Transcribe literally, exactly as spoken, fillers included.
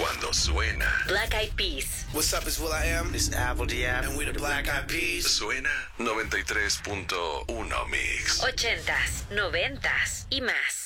Cuando suena Black Eyed Peas. What's up, it's Will I Am. This is Apple Diab. And we the Black Eyed Peas. Suena noventa y tres punto uno Mix. Ochentas, noventas y más.